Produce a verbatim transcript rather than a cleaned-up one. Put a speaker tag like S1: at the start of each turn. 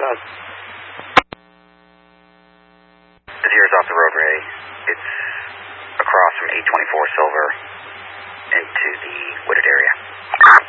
S1: ahead.
S2: Zero's off the road, Ray. It's across from eight twenty-four Silver into the wooded area.